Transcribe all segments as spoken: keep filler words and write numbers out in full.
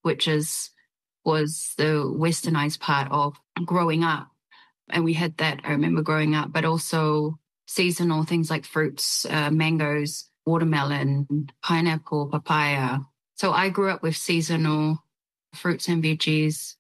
which is was the westernized part of growing up. And we had that, I remember growing up, but also seasonal things like fruits, uh, mangoes, watermelon, pineapple, papaya. So I grew up with seasonal fruits and veggies.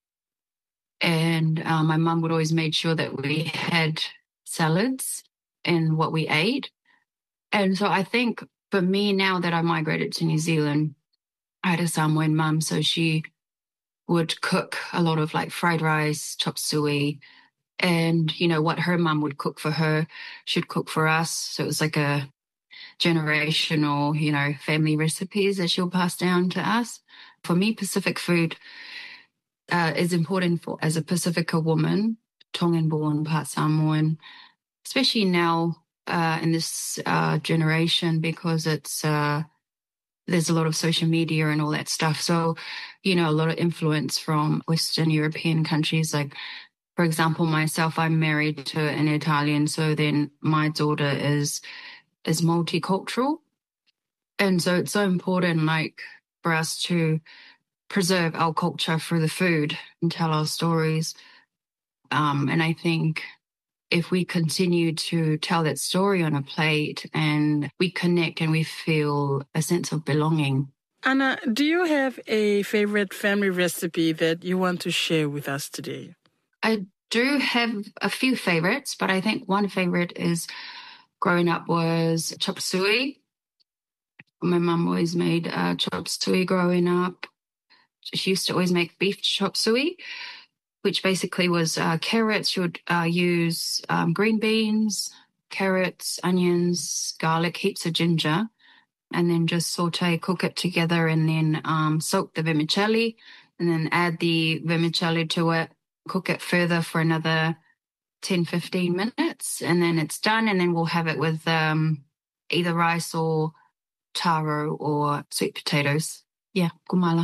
And uh, my mum would always make sure that we had salads in what we ate. And so I think for me, now that I migrated to New Zealand, I had a Samoan mum, so she would cook a lot of like fried rice, chop suey, and, you know, what her mum would cook for her, she'd cook for us. So it was like a generational, you know, family recipes that she'll pass down to us. For me, Pacific food uh, is important for as a Pacifica woman, Tongan-born, part Samoan, especially now uh, in this uh, generation, because it's uh, there's a lot of social media and all that stuff. So, you know, a lot of influence from Western European countries. Like, for example, myself, I'm married to an Italian, so then my daughter is is multicultural. And so it's so important, like, for us to preserve our culture through the food and tell our stories. Um, and I think if we continue to tell that story on a plate and we connect and we feel a sense of belonging. Anna, do you have a favorite family recipe that you want to share with us today? I do have a few favorites, but I think one favorite is growing up was chop suey. My mum always made uh, chop suey growing up. She used to always make beef chop suey, which basically was uh, carrots. You would uh, use um, green beans, carrots, onions, garlic, heaps of ginger, and then just saute, cook it together, and then um, soak the vermicelli, and then add the vermicelli to it, cook it further for another ten, fifteen minutes, and then it's done, and then we'll have it with um, either rice or taro or sweet potatoes. Yeah, kumala.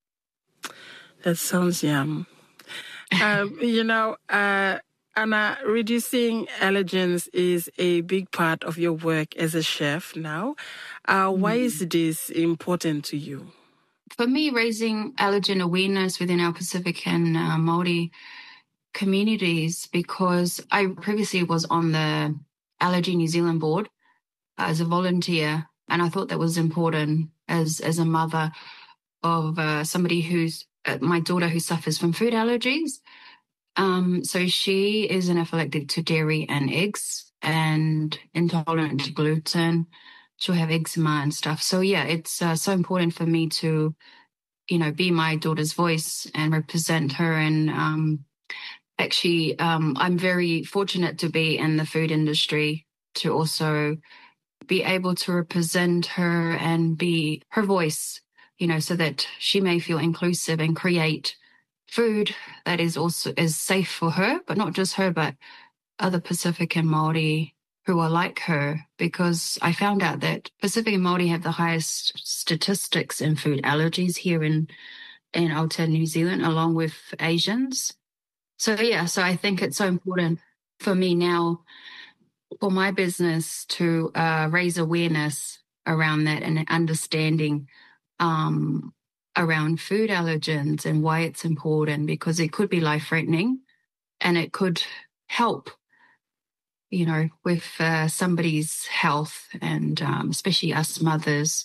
That sounds yum. um, you know, uh, Anna, reducing allergens is a big part of your work as a chef now. Uh, mm. Why is this important to you? For me, raising allergen awareness within our Pacific and uh, Māori communities, because I previously was on the Allergy New Zealand board as a volunteer, and I thought that was important as, as a mother of uh, somebody who's, uh, my daughter who suffers from food allergies. Um, so she is anaphylactic to dairy and eggs and intolerant to gluten. She'll have eczema and stuff. So yeah, it's uh, so important for me to, you know, be my daughter's voice and represent her. And um, actually, um, I'm very fortunate to be in the food industry to also be able to represent her and be her voice, you know, so that she may feel inclusive and create food that is also is safe for her, but not just her, but other Pacific and Māori who are like her, because I found out that Pacific and Māori have the highest statistics in food allergies here in, in Aotearoa, New Zealand, along with Asians. So, yeah, so I think it's so important for me now, for my business, to uh, raise awareness around that and understanding um, around food allergens and why it's important, because it could be life-threatening and it could help, you know, with uh, somebody's health, and um, especially us mothers,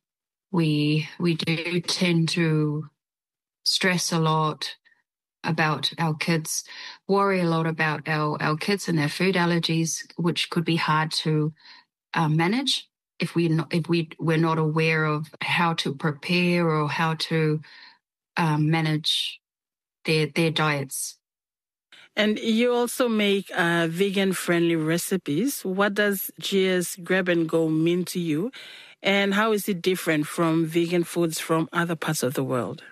we we do tend to stress a lot about our kids, worry a lot about our, our kids and their food allergies, which could be hard to uh, manage if we not, if we we're not aware of how to prepare or how to um, manage their their diets. And you also make uh, vegan-friendly recipes. What does Gia's Grab and Go mean to you? And how is it different from vegan foods from other parts of the world?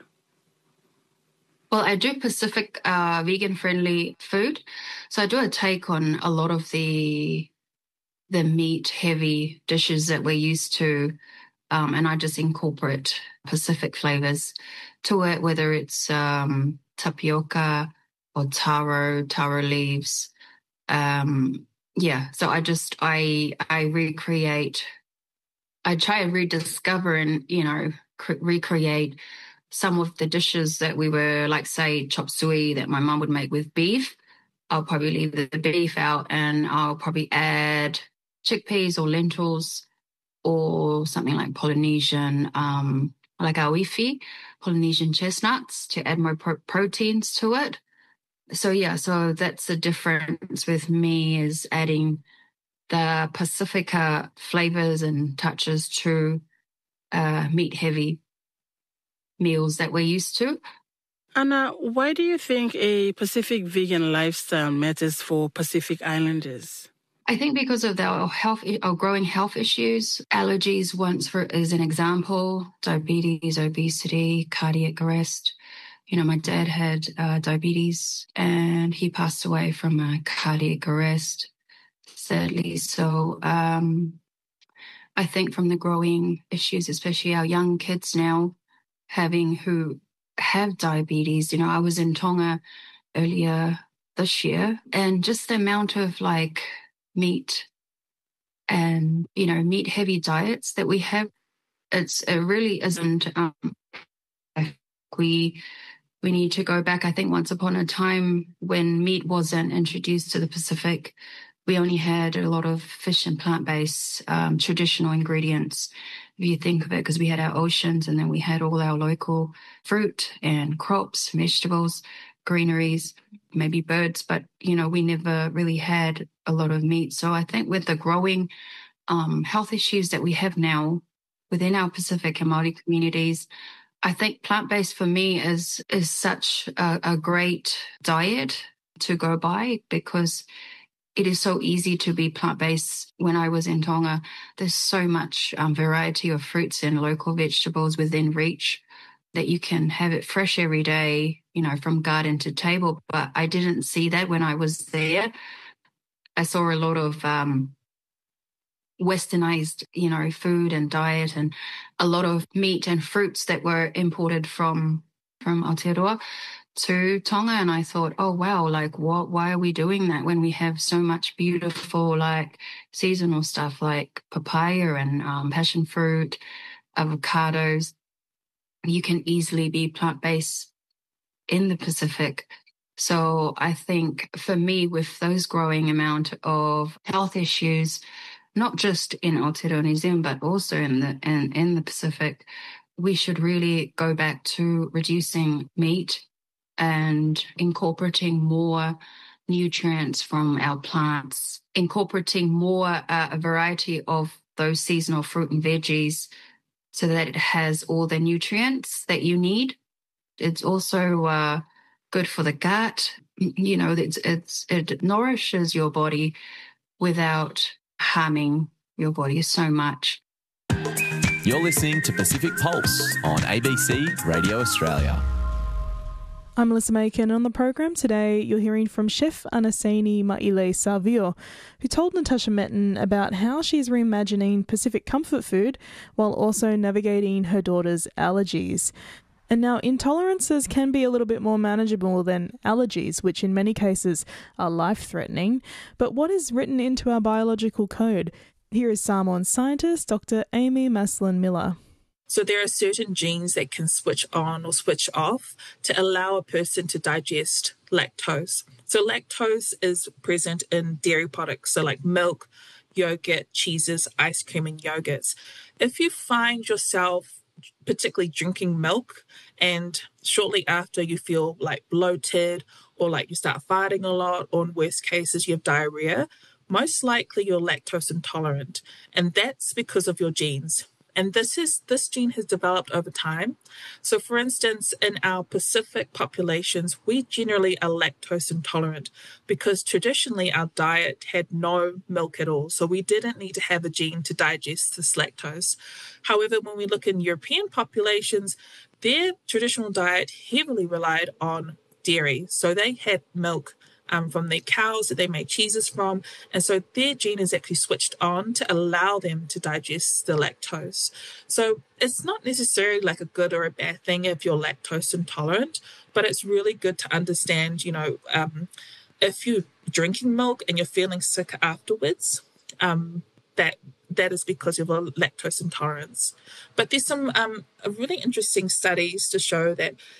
Well, I do Pacific uh, vegan-friendly food. So I do a take on a lot of the the meat-heavy dishes that we're used to, um, and I just incorporate Pacific flavors to it, whether it's um, tapioca or taro, taro leaves. Um, yeah, so I just, I I recreate, I try and rediscover and, you know, cre- recreate some of the dishes that we were, like, say, chop suey that my mum would make with beef, I'll probably leave the beef out and I'll probably add chickpeas or lentils or something like Polynesian, um, like our ifi, Polynesian chestnuts, to add more pro- proteins to it. So, yeah, so that's the difference with me, is adding the Pacifica flavors and touches to uh, meat-heavy meals that we're used to. Anna, why do you think a Pacific vegan lifestyle matters for Pacific Islanders? I think because of our health, our growing health issues, allergies, once for as an example, diabetes, obesity, cardiac arrest. You know, my dad had uh, diabetes and he passed away from a cardiac arrest, sadly. So um, I think from the growing issues, especially our young kids now having who have diabetes, you know, I was in Tonga earlier this year, and just the amount of like meat and, you know, meat heavy diets that we have, it's, it really isn't, um, we, we need to go back. I think once upon a time when meat wasn't introduced to the Pacific, we only had a lot of fish and plant-based um, traditional ingredients, if you think of it, because we had our oceans and then we had all our local fruit and crops, vegetables, greeneries, maybe birds, but, you know, we never really had a lot of meat. So I think with the growing um, health issues that we have now within our Pacific and Māori communities, I think plant-based for me is is such a, a great diet to go by, because it is so easy to be plant-based. When I was in Tonga, there's so much um, variety of fruits and local vegetables within reach that you can have it fresh every day, you know, from garden to table. But I didn't see that when I was there. I saw a lot of um, westernized, you know, food and diet, and a lot of meat and fruits that were imported from from Aotearoa to Tonga. And I thought, oh, wow, like, what, why are we doing that when we have so much beautiful, like, seasonal stuff like papaya and um, passion fruit, avocados? You can easily be plant-based in the Pacific. So I think for me, with those growing amount of health issues, not just in Aotearoa New Zealand, but also in the in, in the Pacific, we should really go back to reducing meat and incorporating more nutrients from our plants, incorporating more uh, a variety of those seasonal fruit and veggies so that it has all the nutrients that you need. It's also uh, good for the gut. You know, it's, it's it nourishes your body without harming your body so much. You're listening to Pacific Pulse on A B C Radio Australia. I'm Melissa Makin. On the program today, you're hearing from chef Anasani Maile Savio, who told Natasha Metten about how she's reimagining Pacific comfort food while also navigating her daughter's allergies. And now intolerances can be a little bit more manageable than allergies, which in many cases are life-threatening. But what is written into our biological code? Here is Samoan scientist Doctor Amy Maslin-Miller. So there are certain genes that can switch on or switch off to allow a person to digest lactose. So lactose is present in dairy products, so like milk, yogurt, cheeses, ice cream, and yogurts. If you find yourself particularly drinking milk and shortly after you feel like bloated or like you start farting a lot, or in worst cases you have diarrhea, most likely you're lactose intolerant. And that's because of your genes. And this is this gene has developed over time. So, for instance, in our Pacific populations, we generally are lactose intolerant because traditionally our diet had no milk at all. So we didn't need to have a gene to digest this lactose. However, when we look in European populations, their traditional diet heavily relied on dairy. So they had milk Um, from their cows that they made cheeses from. And so their gene is actually switched on to allow them to digest the lactose. So it's not necessarily like a good or a bad thing if you're lactose intolerant, but it's really good to understand, you know, um, if you're drinking milk and you're feeling sick afterwards, um, that that is because of a lactose intolerance. But there's some um, really interesting studies to show that